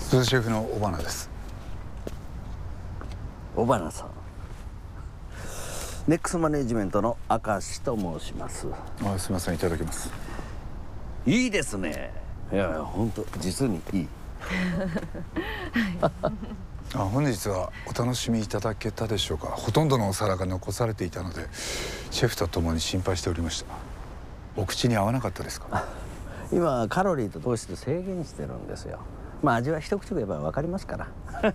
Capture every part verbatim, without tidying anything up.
スーシェフの尾花です。 尾花さん、ネックスマネジメントの明石と申します。 あ、すみません、いただきます。 いいですね。いやいや、本当実にいい。 あ、本日はお楽しみいただけたでしょうか。ほとんどのお皿が残されていたので、シェフと共に心配しておりました。お口に合わなかったですか？ 今カロリーと糖質制限してるんですよ。まあ味は一口で言えば分かりますから。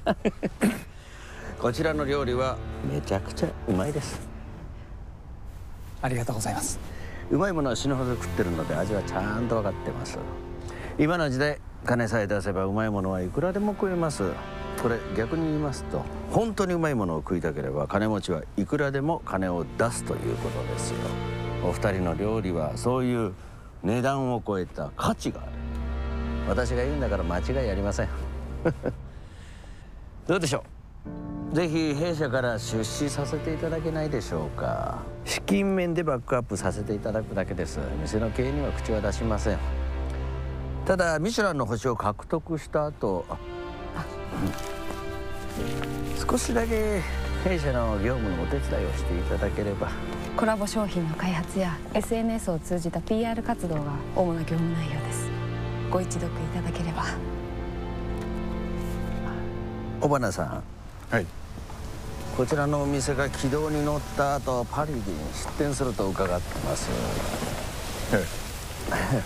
こちらの料理はめちゃくちゃうまいです。 ありがとうございます。 うまいものは死ぬほど食ってるので味はちゃんと分かってます。今の時代金さえ出せばうまいものはいくらでも食えます。これ逆に言いますと、本当にうまいものを食いたければ金持ちはいくらでも金を出すということですよ。お二人の料理はそういう値段を超えた価値がある。私が言うんだから間違いありません。どうでしょう、ぜひ弊社から出資させていただけないでしょうか。資金面でバックアップさせていただくだけです。店の経営には口は出しません。ただミシュランの星を獲得した後、うん、少しだけ弊社の業務のお手伝いをしていただければ。 コラボ商品の開発や エスエヌエス を通じた ピーアール 活動が主な業務内容です。ご一読いただければ。 尾花さん、 はい。 こちらのお店が軌道に乗った後パリに出店すると伺ってます。 はい。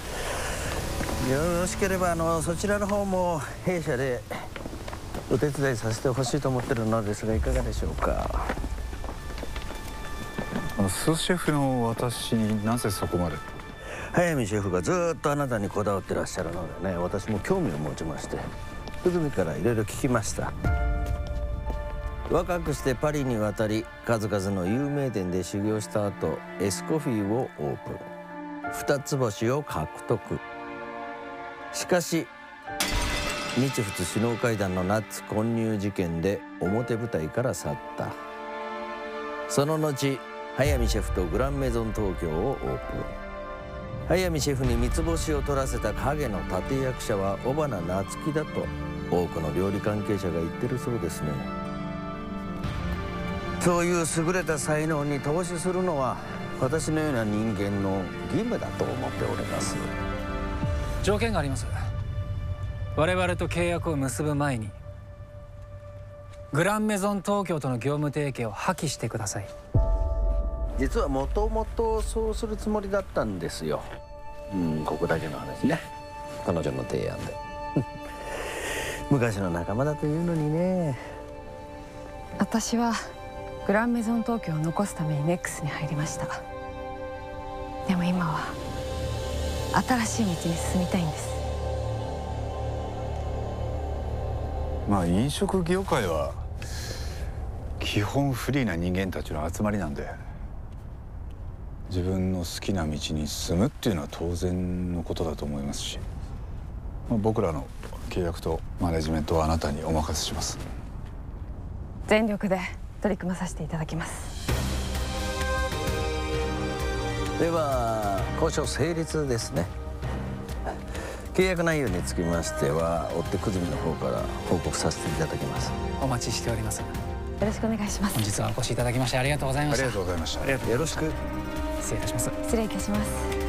よろしければあのそちらの方も弊社でお手伝いさせてほしいと思ってるのですが、いかがでしょうか。 あのスーシェフの私になぜそこまで？ 速水シェフがずっとあなたにこだわってらっしゃるのでね、私も興味を持ちまして、久住からいろいろ聞きました。若くしてパリに渡り数々の有名店で修行した後、エスコフィーをオープン、二つ星を獲得。しかし日仏首脳会談のナッツ混入事件で表舞台から去った。その後速水シェフとグランメゾン東京をオープン。速水シェフに三つ星を取らせた影の立役者は尾花夏樹だと多くの料理関係者が言ってるそうですね。そういう優れた才能に投資するのは私のような人間の義務だと思っております。 条件があります。我々と契約を結ぶ前にグランメゾン東京との業務提携を破棄してください。 実はもともとそうするつもりだったんですよ。うん、ここだけの話ね。彼女の提案で。昔の仲間だというのにね。 私はグランメゾン東京を残すためにネックスに入りました。でも今は新しい道に進みたいんです。 まあ飲食業界は基本フリーな人間たちの集まりなんで、自分の好きな道に進むっていうのは当然のことだと思いますし、まあ、僕らの契約とマネジメントはあなたにお任せします。 全力で取り組まさせていただきます。 では交渉成立ですね。契約内容につきましては追って久住の方から報告させていただきます。 お待ちしております。よろしくお願いします。 本日はお越しいただきましてありがとうございました。 ありがとうございました。 よろしく。 失礼いたします。 失礼いたします。